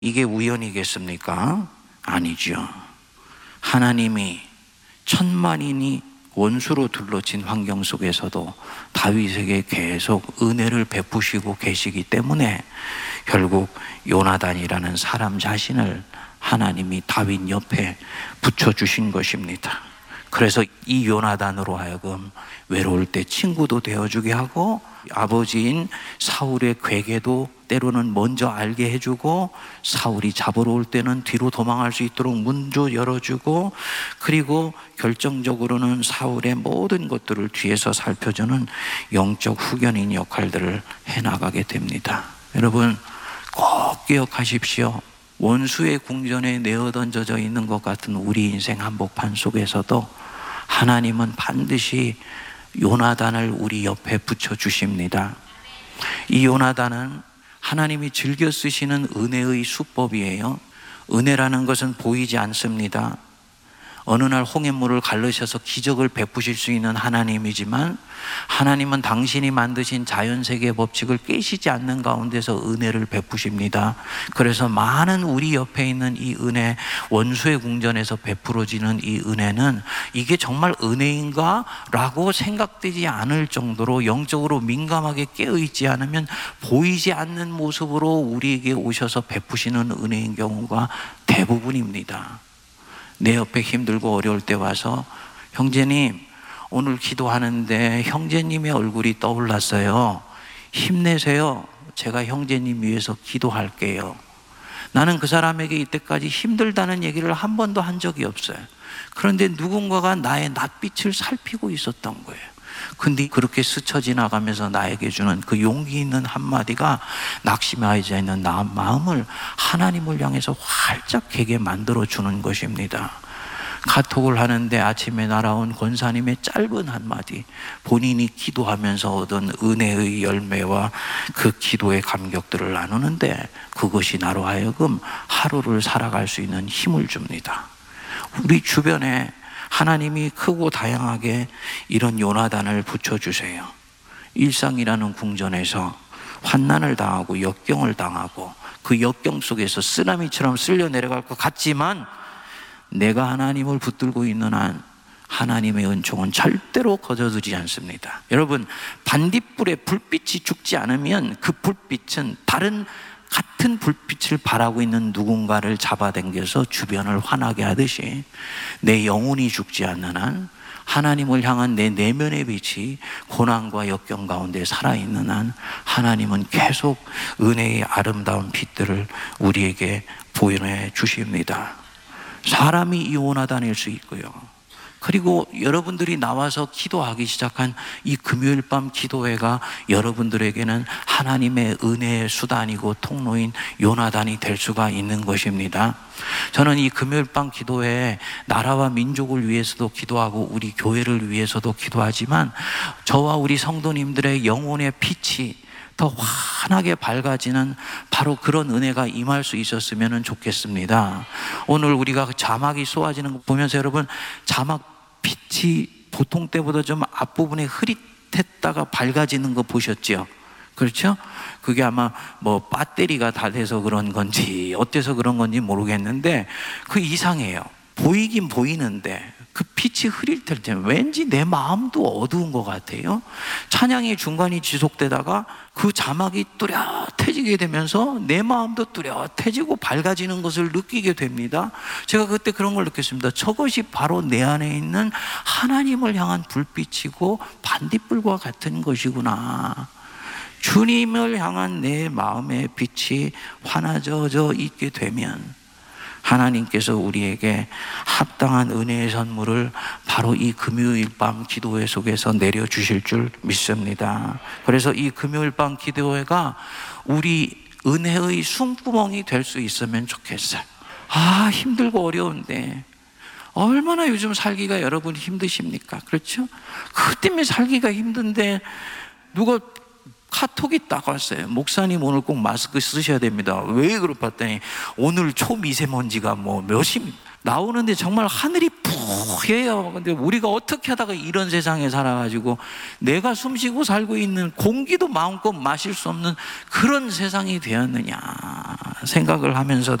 이게 우연이겠습니까? 아니죠. 하나님이 천만인이 원수로 둘러친 환경 속에서도 다윗에게 계속 은혜를 베푸시고 계시기 때문에 결국 요나단이라는 사람 자신을 하나님이 다윗 옆에 붙여주신 것입니다. 그래서 이 요나단으로 하여금 외로울 때 친구도 되어주게 하고, 아버지인 사울의 괴계도 때로는 먼저 알게 해주고, 사울이 잡으러 올 때는 뒤로 도망할 수 있도록 문도 열어주고, 그리고 결정적으로는 사울의 모든 것들을 뒤에서 살펴주는 영적 후견인 역할들을 해나가게 됩니다. 여러분 꼭 기억하십시오. 원수의 궁전에 내어 던져져 있는 것 같은 우리 인생 한복판 속에서도 하나님은 반드시 요나단을 우리 옆에 붙여주십니다. 이 요나단은 하나님이 즐겨 쓰시는 은혜의 수법이에요. 은혜라는 것은 보이지 않습니다. 어느 날 홍해물을 갈르셔서 기적을 베푸실 수 있는 하나님이지만, 하나님은 당신이 만드신 자연세계의 법칙을 깨시지 않는 가운데서 은혜를 베푸십니다. 그래서 많은 우리 옆에 있는 이 은혜, 원수의 궁전에서 베풀어지는 이 은혜는 이게 정말 은혜인가? 라고 생각되지 않을 정도로 영적으로 민감하게 깨어있지 않으면 보이지 않는 모습으로 우리에게 오셔서 베푸시는 은혜인 경우가 대부분입니다. 내 옆에 힘들고 어려울 때 와서, 형제님 오늘 기도하는데 형제님의 얼굴이 떠올랐어요. 힘내세요. 제가 형제님 위해서 기도할게요. 나는 그 사람에게 이때까지 힘들다는 얘기를 한 번도 한 적이 없어요. 그런데 누군가가 나의 낯빛을 살피고 있었던 거예요. 근데 그렇게 스쳐 지나가면서 나에게 주는 그 용기 있는 한마디가 낙심하지 않는 나 마음을 하나님을 향해서 활짝 개게 만들어 주는 것입니다. 카톡을 하는데 아침에 날아온 권사님의 짧은 한마디, 본인이 기도하면서 얻은 은혜의 열매와 그 기도의 감격들을 나누는데 그것이 나로 하여금 하루를 살아갈 수 있는 힘을 줍니다. 우리 주변에 하나님이 크고 다양하게 이런 요나단을 붙여주세요. 일상이라는 궁전에서 환난을 당하고 역경을 당하고 그 역경 속에서 쓰나미처럼 쓸려 내려갈 것 같지만, 내가 하나님을 붙들고 있는 한 하나님의 은총은 절대로 거저두지 않습니다. 여러분, 반딧불에 불빛이 죽지 않으면 그 불빛은 다른 같은 불빛을 바라고 있는 누군가를 잡아당겨서 주변을 환하게 하듯이, 내 영혼이 죽지 않는 한, 하나님을 향한 내 내면의 빛이 고난과 역경 가운데 살아있는 한, 하나님은 계속 은혜의 아름다운 빛들을 우리에게 보여내 주십니다. 사람이 이 요나단일 수 있고요. 그리고 여러분들이 나와서 기도하기 시작한 이 금요일 밤 기도회가 여러분들에게는 하나님의 은혜의 수단이고 통로인 요나단이 될 수가 있는 것입니다. 저는 이 금요일 밤 기도회에 나라와 민족을 위해서도 기도하고 우리 교회를 위해서도 기도하지만, 저와 우리 성도님들의 영혼의 빛이 더 환하게 밝아지는 바로 그런 은혜가 임할 수 있었으면 좋겠습니다. 오늘 우리가 자막이 쏘아지는 거 보면서 여러분, 자막 빛이 보통 때보다 좀 앞부분에 흐릿했다가 밝아지는 거 보셨죠? 그렇죠? 그게 아마 뭐 배터리가 다 돼서 그런 건지 어때서 그런 건지 모르겠는데 그 이상해요. 보이긴 보이는데 그 빛이 흐릴 때 왠지 내 마음도 어두운 것 같아요. 찬양의 중간이 지속되다가 그 자막이 뚜렷해지게 되면서 내 마음도 뚜렷해지고 밝아지는 것을 느끼게 됩니다. 제가 그때 그런 걸 느꼈습니다. 저것이 바로 내 안에 있는 하나님을 향한 불빛이고 반딧불과 같은 것이구나. 주님을 향한 내 마음의 빛이 환해져 있게 되면 하나님께서 우리에게 합당한 은혜의 선물을 바로 이 금요일 밤 기도회 속에서 내려주실 줄 믿습니다. 그래서 이 금요일 밤 기도회가 우리 은혜의 숨구멍이 될 수 있으면 좋겠어요. 힘들고 어려운데 얼마나 요즘 살기가 여러분 힘드십니까? 그렇죠? 그 때문에 살기가 힘든데 누가 카톡이 딱 왔어요. 목사님 오늘 꼭 마스크 쓰셔야 됩니다. 왜 그렇게 봤더니 오늘 초미세먼지가 뭐 몇십 나오는데 정말 하늘이 푸해요. 근데 우리가 어떻게 하다가 이런 세상에 살아가지고 내가 숨쉬고 살고 있는 공기도 마음껏 마실 수 없는 그런 세상이 되었느냐 생각을 하면서